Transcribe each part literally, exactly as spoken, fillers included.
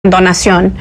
donación.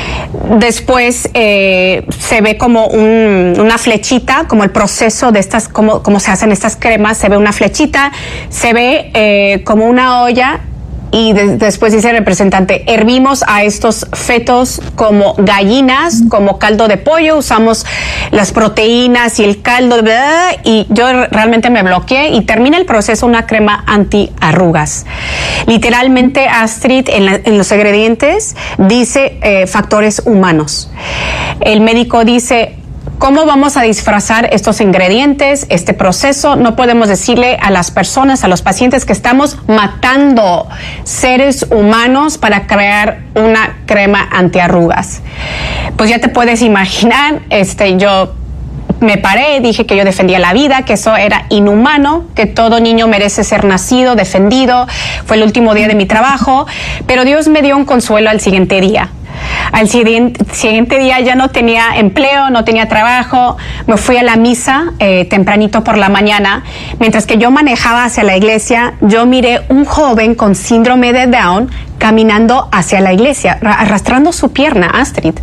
Después eh, se ve como un, una flechita, como el proceso de estas, como, como se hacen estas cremas, se ve una flechita, se ve eh, como una olla. Y de, después dice el representante, hervimos a estos fetos como gallinas, como caldo de pollo, usamos las proteínas y el caldo, bla, y yo realmente me bloqueé y termina el proceso una crema antiarrugas. Literalmente, Astrid, en, la, en los ingredientes dice eh, factores humanos. El médico dice, ¿cómo vamos a disfrazar estos ingredientes, este proceso? No podemos decirle a las personas, a los pacientes que estamos matando seres humanos para crear una crema antiarrugas. Pues ya te puedes imaginar, este, yo me paré, dije que yo defendía la vida, que eso era inhumano, que todo niño merece ser nacido, defendido. Fue el último día de mi trabajo, pero Dios me dio un consuelo al siguiente día. Al siguiente, siguiente día ya no tenía empleo, no tenía trabajo, me fui a la misa eh, tempranito por la mañana. Mientras que yo manejaba hacia la iglesia, yo miré un joven con síndrome de Down caminando hacia la iglesia, arrastrando su pierna, Astrid.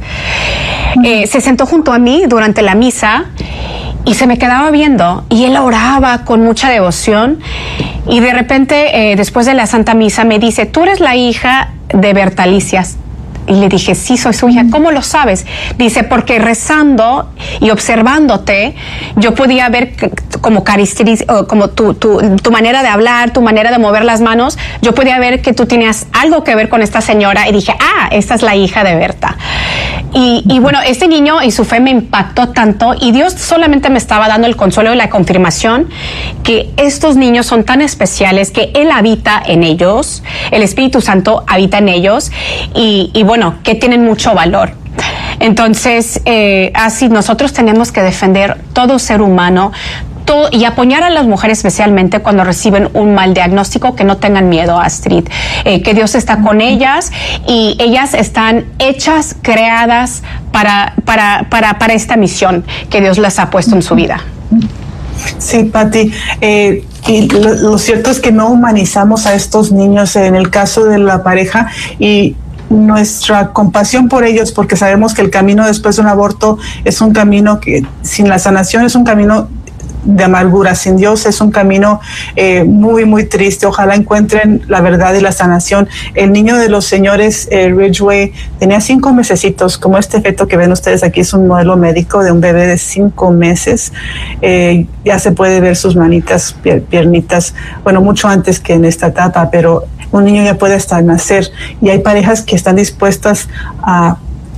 Eh, se sentó junto a mí durante la misa y se me quedaba viendo y él oraba con mucha devoción y de repente, eh, después de la Santa Misa, me dice, tú eres la hija de Bertalicias. Y le dije, sí, soy su hija. ¿Cómo lo sabes? Dice, porque rezando y observándote, yo podía ver como características, como tu, tu, tu manera de hablar, tu manera de mover las manos. Yo podía ver que tú tenías algo que ver con esta señora y dije, ah, esta es la hija de Berta. Y, y bueno, este niño y su fe me impactó tanto y Dios solamente me estaba dando el consuelo y la confirmación que estos niños son tan especiales, que Él habita en ellos, el Espíritu Santo habita en ellos y, y bueno, que tienen mucho valor. Entonces, eh, así nosotros tenemos que defender todo ser humano todo, y apoyar a las mujeres especialmente cuando reciben un mal diagnóstico, que no tengan miedo, Astrid, eh, que Dios está con ellas y ellas están hechas, creadas para, para, para, para esta misión que Dios les ha puesto en su vida. Sí, Pati, eh, y lo, lo cierto es que no humanizamos a estos niños en el caso de la pareja y nuestra compasión por ellos, porque sabemos que el camino después de un aborto es un camino que sin la sanación es un camino de amargura, sin Dios es un camino eh, muy muy triste. Ojalá encuentren la verdad y la sanación. El niño de los señores eh, Ridgway tenía cinco mesecitos, como este feto que ven ustedes aquí es un modelo médico de un bebé de cinco meses. Eh, ya se puede ver sus manitas, pier, piernitas, bueno, mucho antes que en esta etapa, pero un niño ya puede hasta nacer y hay parejas que están dispuestas a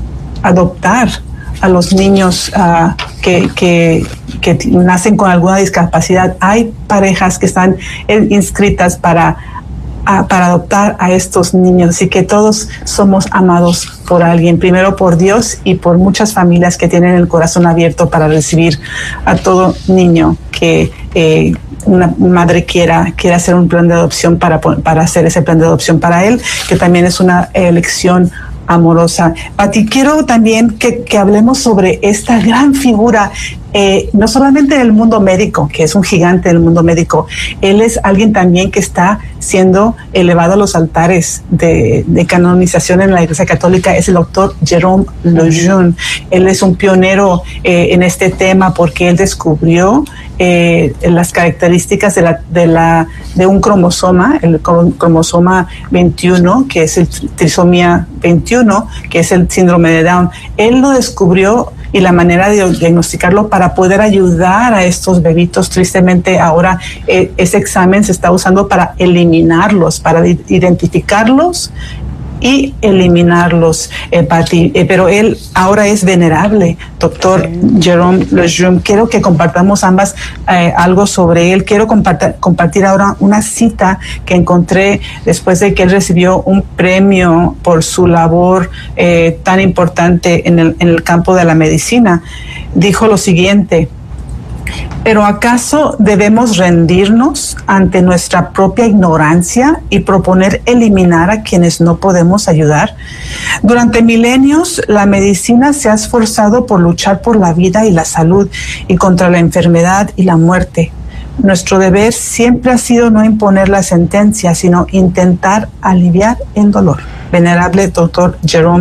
adoptar a los niños uh, que, que, que nacen con alguna discapacidad. Hay parejas que están inscritas para, uh, para adoptar a estos niños. Así que todos somos amados por alguien, primero por Dios y por muchas familias que tienen el corazón abierto para recibir a todo niño que eh, una madre quiera, quiera hacer un plan de adopción para, para hacer ese plan de adopción para él, que también es una elección amorosa. Pati, quiero también que, que hablemos sobre esta gran figura, eh, no solamente del mundo médico, que es un gigante del mundo médico, él es alguien también que está siendo elevado a los altares de, de canonización en la Iglesia Católica, es el doctor Jérôme Lejeune. Él es un pionero eh, en este tema porque él descubrió eh, las características de, la, de, la, de un cromosoma, el cromosoma veintiuno, que es el trisomía veintiuno, que es el síndrome de Down. Él lo descubrió y la manera de diagnosticarlo para poder ayudar a estos bebitos. Tristemente ahora eh, ese examen se está usando para eliminarlos, para identificarlos y eliminarlos, eh, Pati. Eh, pero él ahora es venerable, doctor Jérôme Lejeune. Quiero que compartamos ambas eh, algo sobre él. Quiero compartir, compartir ahora una cita que encontré después de que él recibió un premio por su labor eh, tan importante en el, en el campo de la medicina. Dijo lo siguiente: ¿pero acaso debemos rendirnos ante nuestra propia ignorancia y proponer eliminar a quienes no podemos ayudar? Durante milenios, la medicina se ha esforzado por luchar por la vida y la salud y contra la enfermedad y la muerte. Nuestro deber siempre ha sido no imponer la sentencia, sino intentar aliviar el dolor. venerable doctor Jerome